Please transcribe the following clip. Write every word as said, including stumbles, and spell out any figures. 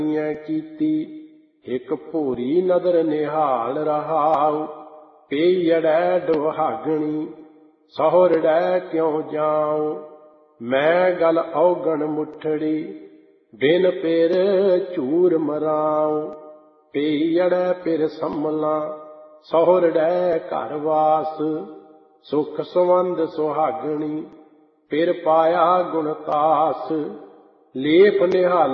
ਕੀਤੀ। ਇੱਕ ਭੋਰੀ ਨਦਰ ਨਿਹਾਲ ਰਹਾਉ, ਪਈੜੈ ਦੁਹਾਗਣੀ ਸਹੁਰੜੈ ਕਿਉ ਜਾਉ। ਮੈਂ ਗਲ ਔਗਣ ਮੁੱਠੜੀ, ਬਿਨ ਪਿਰ ਝੂਰ ਮਰਾਉ। ਪਈੜੈ ਪਿਰ ਸੰਭਲਾਂ, ਸਹੁਰੜੈ ਘਰ ਵਾਸ। ਸੁਖ ਸੰਬੰਧ ਸੁਹਾਗਣੀ, ਪਿਰ ਪਾਇਆ ਗੁਣ ਤਾਸ। ਲੇਪ ਨਿਹਾਲ